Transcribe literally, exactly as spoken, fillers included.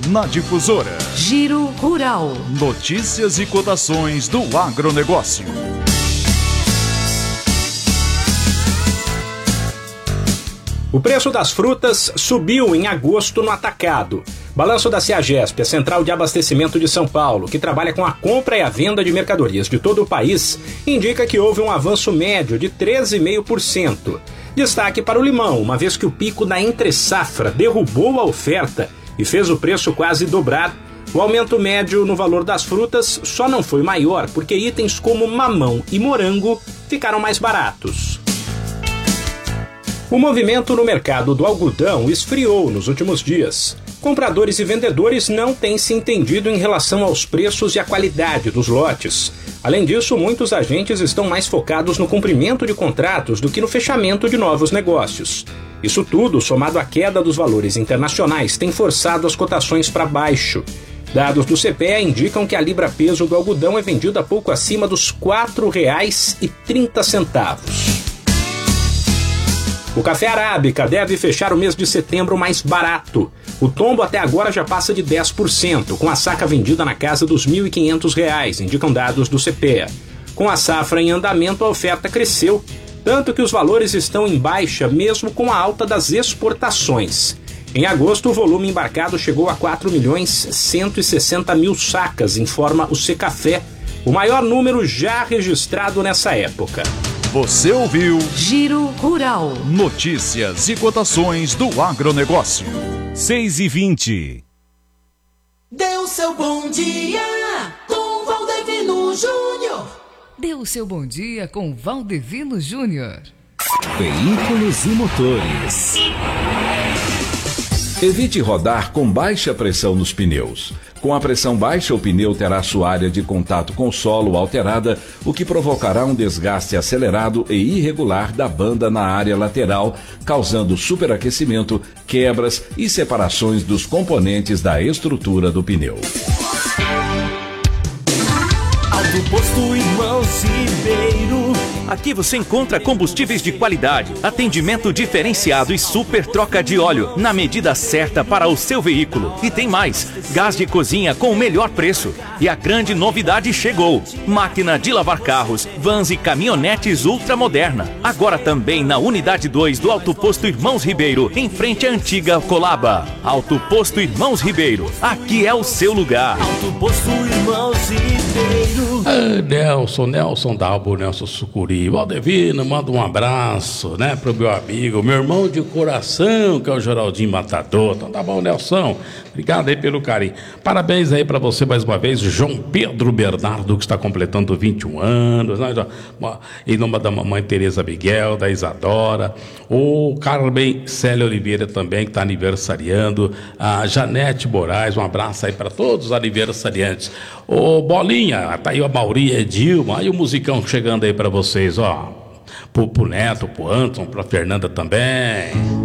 na Difusora. Giro Rural. Notícias e cotações do agronegócio. O preço das frutas subiu em agosto no atacado. Balanço da CEAGESP, a Central de Abastecimento de São Paulo, que trabalha com a compra e a venda de mercadorias de todo o país, indica que houve um avanço médio de treze vírgula cinco por cento. Destaque para o limão, uma vez que o pico da entre-safra derrubou a oferta e fez o preço quase dobrar. O aumento médio no valor das frutas só não foi maior porque itens como mamão e morango ficaram mais baratos. O movimento no mercado do algodão esfriou nos últimos dias. Compradores e vendedores não têm se entendido em relação aos preços e à qualidade dos lotes. Além disso, muitos agentes estão mais focados no cumprimento de contratos do que no fechamento de novos negócios. Isso tudo, somado à queda dos valores internacionais, tem forçado as cotações para baixo. Dados do C P E indicam que a libra-peso do algodão é vendida pouco acima dos quatro reais e trinta centavos. O café arábica deve fechar o mês de setembro mais barato. O tombo até agora já passa de dez por cento, com a saca vendida na casa dos mil e quinhentos reais, indicam dados do C P E. Com a safra em andamento, a oferta cresceu, tanto que os valores estão em baixa mesmo com a alta das exportações. Em agosto, o volume embarcado chegou a quatro milhões cento e sessenta mil sacas, informa o Secafé, o maior número já registrado nessa época. Você ouviu Giro Rural. Notícias e cotações do agronegócio. seis e vinte. Dê o seu bom dia com Valdevino Júnior. Dê o seu bom dia com Valdevino Júnior. Veículos e motores. Evite rodar com baixa pressão nos pneus. Com a pressão baixa, o pneu terá sua área de contato com o solo alterada, o que provocará um desgaste acelerado e irregular da banda na área lateral, causando superaquecimento, quebras e separações dos componentes da estrutura do pneu. Alto Posto Irmãos Ribeiro. Aqui você encontra combustíveis de qualidade, atendimento diferenciado e super troca de óleo na medida certa para o seu veículo. E tem mais, gás de cozinha com o melhor preço. E a grande novidade chegou, máquina de lavar carros, vans e caminhonetes ultramoderna. Agora também na unidade dois do Alto Posto Irmãos Ribeiro, em frente à antiga Colaba. Alto Posto Irmãos Ribeiro, aqui é o seu lugar. Alto Posto Irmãos Ribeiro. Ah, Nelson, Nelson Dalbo, Nelson Sucuri. Valdevino, manda um abraço, né, pro meu amigo, meu irmão de coração, que é o Geraldinho Matador. Então tá bom, Nelson, obrigado aí pelo carinho. Parabéns aí pra você mais uma vez, João Pedro Bernardo, que está completando vinte e um anos, né? Em nome da mamãe Tereza Miguel, da Isadora, o Carmen Célia Oliveira também, que está aniversariando, a Janete Moraes, um abraço aí para todos os aniversariantes. Ô Bolinha, tá aí a Mauri Edilma, aí o musicão chegando aí para vocês, ó, pro, pro Neto, pro Anton, pra Fernanda também.